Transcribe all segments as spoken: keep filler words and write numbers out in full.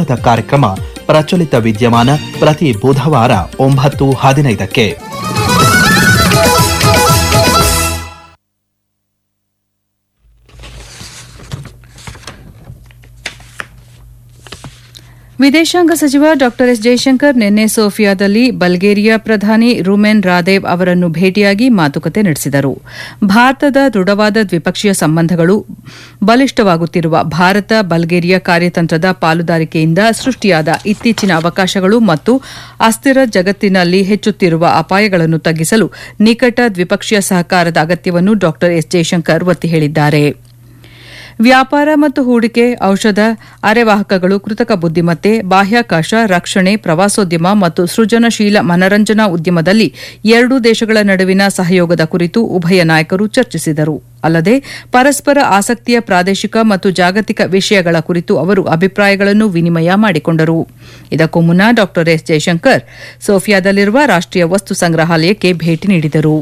ವಿಜ್ಞಾನದ ಕಾರ್ಯಕ್ರಮ ಪ್ರಚಲಿತ ವಿದ್ಯಮಾನ ಪ್ರತಿ ಬುಧವಾರ ಒಂಬತ್ತು ಹದಿನೈದಕ್ಕೆ. ವಿದೇಶಾಂಗ ಸಚಿವ ಡಾ ಎಸ್ ಜಯಶಂಕರ್ ನಿನ್ನೆ ಸೋಫಿಯಾದಲ್ಲಿ ಬಲ್ಗೇರಿಯಾ ಪ್ರಧಾನಿ ರುಮೆನ್ ರಾದೇವ್ ಅವರನ್ನು ಭೇಟಿಯಾಗಿ ಮಾತುಕತೆ ನಡೆಸಿದರು. ಭಾರತದ ದೃಢವಾದ ದ್ವಿಪಕ್ಷೀಯ ಸಂಬಂಧಗಳು, ಬಲಿಷ್ಠವಾಗುತ್ತಿರುವ ಭಾರತ ಬಲ್ಗೇರಿಯಾ ಕಾರ್ಯತಂತ್ರದ ಪಾಲುದಾರಿಕೆಯಿಂದ ಸೃಷ್ಟಿಯಾದ ಇತ್ತೀಚಿನ ಅವಕಾಶಗಳು ಮತ್ತು ಅಸ್ಥಿರ ಜಗತ್ತಿನಲ್ಲಿ ಹೆಚ್ಚುತ್ತಿರುವ ಅಪಾಯಗಳನ್ನು ತಗ್ಗಿಸಲು ನಿಕಟ ದ್ವಿಪಕ್ಷೀಯ ಸಹಕಾರದ ಅಗತ್ಯವನ್ನು ಡಾ ಎಸ್ ಜಯಶಂಕರ್ ಒತ್ತಿ ಹೇಳಿದ್ದಾರೆ. ವ್ಯಾಪಾರ ಮತ್ತು ಹೂಡಿಕೆ, ಔಷಧ, ಅರೆವಾಹಕಗಳು, ಕೃತಕ ಬುದ್ದಿಮತ್ತೆ, ಬಾಹ್ಯಾಕಾಶ, ರಕ್ಷಣೆ, ಪ್ರವಾಸೋದ್ಯಮ ಮತ್ತು ಸೃಜನಶೀಲ ಮನರಂಜನಾ ಉದ್ಯಮದಲ್ಲಿ ಎರಡೂ ದೇಶಗಳ ನಡುವಿನ ಸಹಯೋಗದ ಕುರಿತು ಉಭಯ ನಾಯಕರು ಚರ್ಚಿಸಿದರು. ಅಲ್ಲದೆ ಪರಸ್ಪರ ಆಸಕ್ತಿಯ ಪ್ರಾದೇಶಿಕ ಮತ್ತು ಜಾಗತಿಕ ವಿಷಯಗಳ ಕುರಿತು ಅವರು ಅಭಿಪ್ರಾಯಗಳನ್ನು ವಿನಿಮಯ ಮಾಡಿಕೊಂಡರು. ಇದಕ್ಕೂ ಮುನ್ನ ಡಾ ಎಸ್ ಜಯಶಂಕರ್ ಸೋಫಿಯಾದಲ್ಲಿರುವ ರಾಷ್ಟೀಯ ವಸ್ತು ಸಂಗ್ರಹಾಲಯಕ್ಕೆ ಭೇಟಿ ನೀಡಿದರು.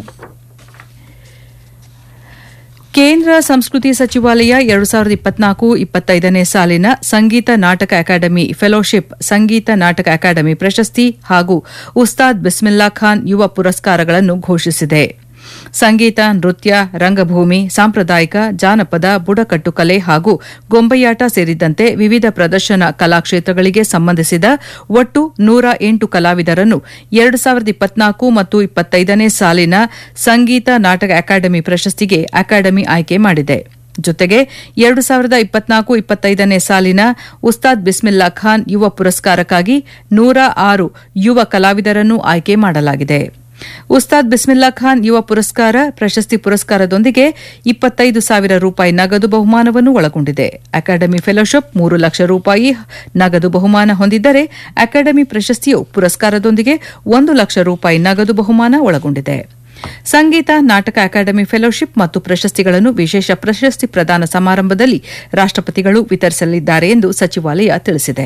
ಕೇಂದ್ರ ಸಂಸ್ಕೃತಿ ಸಚಿವಾಲಯ ಎರಡು ಸಾವಿರದ ಇಪ್ಪತ್ನಾಲ್ಕು ಇಪ್ಪತ್ತೈದನೇ ಸಾಲಿನ ಸಂಗೀತ ನಾಟಕ ಅಕಾಡೆಮಿ ಫೆಲೋಶಿಪ್, ಸಂಗೀತ ನಾಟಕ ಅಕಾಡೆಮಿ ಪ್ರಶಸ್ತಿ ಹಾಗೂ ಉಸ್ತಾದ್ ಬಿಸ್ಮಿಲ್ಲಾ ಖಾನ್ ಯುವ ಪುರಸ್ಕಾರಗಳನ್ನು ಘೋಷಿಸಿದೆ. ಸಂಗೀತ, ನೃತ್ಯ, ರಂಗಭೂಮಿ, ಸಾಂಪ್ರದಾಯಿಕ, ಜಾನಪದ, ಬುಡಕಟ್ಟು ಕಲೆ ಹಾಗೂ ಗೊಂಬೆಯಾಟ ಸೇರಿದಂತೆ ವಿವಿಧ ಪ್ರದರ್ಶನ ಕಲಾಕ್ಷೇತ್ರಗಳಿಗೆ ಸಂಬಂಧಿಸಿದ ಒಟ್ಟು ನೂರ ಎಂಟು ಕಲಾವಿದರನ್ನು ಎರಡು ಸಾವಿರದ ಇಪ್ಪತ್ನಾಲ್ಕು ಮತ್ತು ಇಪ್ಪತ್ತೈದನೇ ಸಾಲಿನ ಸಂಗೀತ ನಾಟಕ ಅಕಾಡೆಮಿ ಪ್ರಶಸ್ತಿಗೆ ಅಕಾಡೆಮಿ ಆಯ್ಕೆ ಮಾಡಿದೆ. ಜೊತೆಗೆ ಎರಡು ಸಾವಿರದ ಇಪ್ಪತ್ನಾಲ್ಕು ಇಪ್ಪತ್ತೈದನೇ ಸಾಲಿನ ಉಸ್ತಾದ್ ಬಿಸ್ಮಿಲ್ಲಾ ಖಾನ್ ಯುವ ಪುರಸ್ಕಾರಕ್ಕಾಗಿ ನೂರ ಆರು ಯುವ ಕಲಾವಿದರನ್ನು ಆಯ್ಕೆ ಮಾಡಲಾಗಿದೆ. ಉಸ್ತಾದ್ ಬಿಸ್ಮಿಲ್ಲಾ ಖಾನ್ ಯುವ ಪುರಸ್ಕಾರ ಪ್ರಶಸ್ತಿ ಪುರಸ್ಕಾರದೊಂದಿಗೆ ಇಪ್ಪತ್ತೈದು ಸಾವಿರ ರೂಪಾಯಿ ನಗದು ಬಹುಮಾನವನ್ನು ಒಳಗೊಂಡಿದೆ. ಅಕಾಡೆಮಿ ಫೆಲೋಶಿಪ್ ಮೂರು ಲಕ್ಷ ರೂಪಾಯಿ ನಗದು ಬಹುಮಾನ ಹೊಂದಿದ್ದರೆ, ಅಕಾಡೆಮಿ ಪ್ರಶಸ್ತಿಯು ಪುರಸ್ಕಾರದೊಂದಿಗೆ ಒಂದು ಲಕ್ಷ ರೂಪಾಯಿ ನಗದು ಬಹುಮಾನ ಒಳಗೊಂಡಿದೆ. ಸಂಗೀತ ನಾಟಕ ಅಕಾಡೆಮಿ ಫೆಲೋಶಿಪ್ ಮತ್ತು ಪ್ರಶಸ್ತಿಗಳನ್ನು ವಿಶೇಷ ಪ್ರಶಸ್ತಿ ಪ್ರದಾನ ಸಮಾರಂಭದಲ್ಲಿ ರಾಷ್ಟಪತಿಗಳು ವಿತರಿಸಲಿದ್ದಾರೆ ಎಂದು ಸಚಿವಾಲಯ ತಿಳಿಸಿದೆ.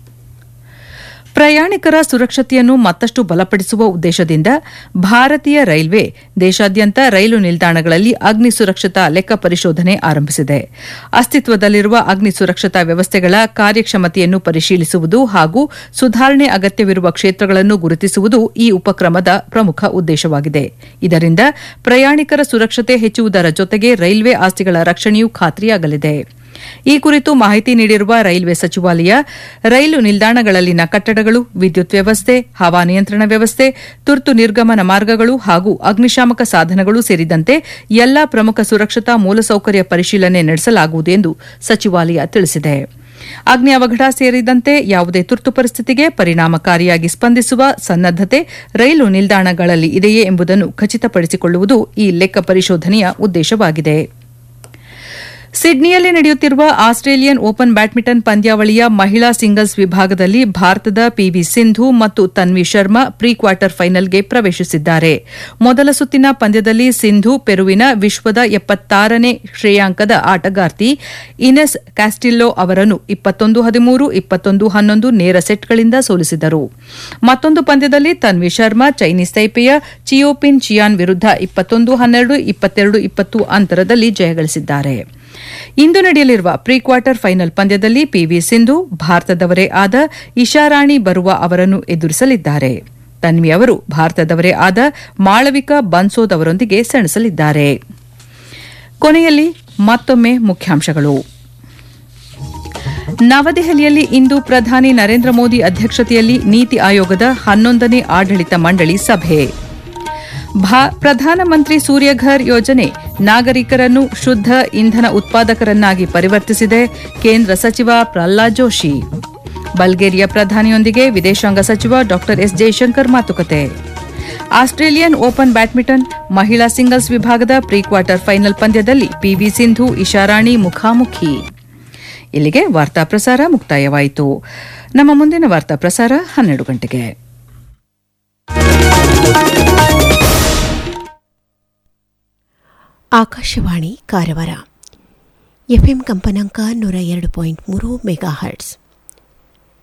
ಪ್ರಯಾಣಿಕರ ಸುರಕ್ಷತೆಯನ್ನು ಮತ್ತಷ್ಟು ಬಲಪಡಿಸುವ ಉದ್ದೇಶದಿಂದ ಭಾರತೀಯ ರೈಲ್ವೆ ದೇಶಾದ್ಯಂತ ರೈಲು ನಿಲ್ದಾಣಗಳಲ್ಲಿ ಅಗ್ನಿ ಸುರಕ್ಷತಾ ಲೆಕ್ಕ ಪರಿಶೋಧನೆ ಆರಂಭಿಸಿದೆ. ಅಸ್ತಿತ್ವದಲ್ಲಿರುವ ಅಗ್ನಿ ಸುರಕ್ಷತಾ ವ್ಯವಸ್ಥೆಗಳ ಕಾರ್ಯಕ್ಷಮತೆಯನ್ನು ಪರಿಶೀಲಿಸುವುದು ಹಾಗೂ ಸುಧಾರಣೆ ಅಗತ್ಯವಿರುವ ಕ್ಷೇತ್ರಗಳನ್ನು ಗುರುತಿಸುವುದು ಈ ಉಪಕ್ರಮದ ಪ್ರಮುಖ ಉದ್ದೇಶವಾಗಿದೆ. ಇದರಿಂದ ಪ್ರಯಾಣಿಕರ ಸುರಕ್ಷತೆ ಹೆಚ್ಚುವುದರ ಜೊತೆಗೆ ರೈಲ್ವೆ ಆಸ್ತಿಗಳ ರಕ್ಷಣೆಯೂ ಖಾತ್ರಿಯಾಗಲಿದೆ. ಈ ಕುರಿತು ಮಾಹಿತಿ ನೀಡಿರುವ ರೈಲ್ವೆ ಸಚಿವಾಲಯ, ರೈಲು ನಿಲ್ದಾಣಗಳಲ್ಲಿನ ಕಟ್ಟಡಗಳು, ವಿದ್ಯುತ್ ವ್ಯವಸ್ಥೆ, ಹವಾನಿಯಂತ್ರಣ ವ್ಯವಸ್ಥೆ, ತುರ್ತು ನಿರ್ಗಮನ ಮಾರ್ಗಗಳು ಹಾಗೂ ಅಗ್ನಿಶಾಮಕ ಸಾಧನಗಳು ಸೇರಿದಂತೆ ಎಲ್ಲಾ ಪ್ರಮುಖ ಸುರಕ್ಷತಾ ಮೂಲಸೌಕರ್ಯ ಪರಿಶೀಲನೆ ನಡೆಸಲಾಗುವುದು ಎಂದು ಸಚಿವಾಲಯ ತಿಳಿಸಿದೆ. ಅಗ್ನಿ ಅವಘಡ ಸೇರಿದಂತೆ ಯಾವುದೇ ತುರ್ತು ಪರಿಸ್ಥಿತಿಗೆ ಪರಿಣಾಮಕಾರಿಯಾಗಿ ಸ್ಪಂದಿಸುವ ಸನ್ನದ್ದತೆ ರೈಲು ನಿಲ್ದಾಣಗಳಲ್ಲಿ ಇದೆಯೇ ಎಂಬುದನ್ನು ಖಚಿತಪಡಿಸಿಕೊಳ್ಳುವುದು ಈ ಲೆಕ್ಕ ಪರಿಶೋಧನೆಯ ಉದ್ದೇಶವಾಗಿದೆ. ಸಿಡ್ನಿಯಲ್ಲಿ ನಡೆಯುತ್ತಿರುವ ಆಸ್ಟ್ರೇಲಿಯನ್ ಓಪನ್ ಬ್ಯಾಡ್ಮಿಂಟನ್ ಪಂದ್ಯಾವಳಿಯ ಮಹಿಳಾ ಸಿಂಗಲ್ಸ್ ವಿಭಾಗದಲ್ಲಿ ಭಾರತದ ಪಿವಿ ಸಿಂಧು ಮತ್ತು ತನ್ವಿ ಶರ್ಮಾ ಪ್ರೀ ಕ್ವಾರ್ಟರ್ ಫೈನಲ್ಗೆ ಪ್ರವೇಶಿಸಿದ್ದಾರೆ. ಮೊದಲ ಸುತ್ತಿನ ಪಂದ್ಯದಲ್ಲಿ ಸಿಂಧು ಪೆರುವಿನ ವಿಶ್ವದ ಎಪ್ಪತ್ತಾರನೇ ಶ್ರೇಯಾಂಕದ ಆಟಗಾರ್ತಿ ಇನೆಸ್ ಕ್ಯಾಸ್ಟಿಲ್ಲೋ ಅವರನ್ನು ಇಪ್ಪತ್ತೊಂದು ಹದಿಮೂರು, ಇಪ್ಪತ್ತೊಂದು ಹನ್ನೊಂದು ನೇರ ಸೆಟ್ಗಳಿಂದ ಸೋಲಿಸಿದರು. ಮತ್ತೊಂದು ಪಂದ್ಯದಲ್ಲಿ ತನ್ವಿ ಶರ್ಮಾ ಚೈನೀಸ್ ತೈಪೆಯ ಚಿಯೋಪಿನ್ ಚಿಯಾನ್ ವಿರುದ್ಧ ಇಪ್ಪತ್ತೊಂದು ಹನ್ನೆರಡು, ಇಪ್ಪತ್ತೆರಡು ಇಪ್ಪತ್ತು ಅಂತರದಲ್ಲಿ ಜಯಗಳಿಸಿದ್ದಾರೆ. ಇಂದು ನಡೆಯಲಿರುವ ಪ್ರೀ ಕ್ವಾರ್ಟರ್ ಫೈನಲ್ ಪಂದ್ಯದಲ್ಲಿ ಪಿವಿ ಸಿಂಧು ಭಾರತದವರೇ ಆದ ಇಶಾರಾಣಿ ಬರುವಾ ಅವರನ್ನು ಎದುರಿಸಲಿದ್ದಾರೆ. ತನ್ವಿ ಅವರು ಭಾರತದವರೇ ಆದ ಮಾಳವಿಕಾ ಬನ್ಸೋದ್ ಅವರೊಂದಿಗೆ ಸೆಣಸಲಿದ್ದಾರೆ. ಕೊನೆಯಲ್ಲಿ ಮತ್ತೊಮ್ಮೆ ಮುಖ್ಯಾಂಶಗಳು. ನವದೆಹಲಿಯಲ್ಲಿ ಇಂದು ಪ್ರಧಾನಿ ನರೇಂದ್ರ ಮೋದಿ ಅಧ್ಯಕ್ಷತೆಯಲ್ಲಿ ನೀತಿ ಆಯೋಗದ ಹನ್ನೊಂದನೇ ಆಡಳಿತ ಮಂಡಳಿ ಸಭೆ. ಪ್ರಧಾನಮಂತ್ರಿ ಸೂರ್ಯಘರ್ ಯೋಜನೆ ನಾಗರಿಕರನ್ನು ಶುದ್ಧ ಇಂಧನ ಉತ್ಪಾದಕರನ್ನಾಗಿ ಪರಿವರ್ತಿಸಿದೆ, ಕೇಂದ್ರ ಸಚಿವ ಪ್ರಹ್ಲಾದ್ ಜೋಶಿ. ಬಲ್ಗೇರಿಯಾ ಪ್ರಧಾನಿಯೊಂದಿಗೆ ವಿದೇಶಾಂಗ ಸಚಿವ ಡಾ ಎಸ್ ಜಯಶಂಕರ್ ಮಾತುಕತೆ. ಆಸ್ಟ್ರೇಲಿಯನ್ ಓಪನ್ ಬ್ಯಾಡ್ಮಿಂಟನ್ ಮಹಿಳಾ ಸಿಂಗಲ್ಸ್ ವಿಭಾಗದ ಪ್ರೀ ಕ್ವಾರ್ಟರ್ ಫೈನಲ್ ಪಂದ್ಯದಲ್ಲಿ ಪಿವಿ ಸಿಂಧು ಇಶಾರಾಣಿ ಮುಖಾಮುಖಿ. ಇಲ್ಲಿಗೆ ವಾರ್ತಾ ಪ್ರಸಾರ ಮುಕ್ತಾಯವಾಯಿತು. ನಮ್ಮ ಮುಂದಿನ ವಾರ್ತಾ ಪ್ರಸಾರ ಹನ್ನೆರಡು ಗಂಟೆಗೆ. ಆಕಾಶವಾಣಿ ಕಾರವಾರ ಎಫ್ಎಂ ಕಂಪನಾಂಕ ನೂರ ಎರಡು ಪಾಯಿಂಟ್ ಮೂರು ಮೆಗಾ ಹರ್ಟ್ಸ್.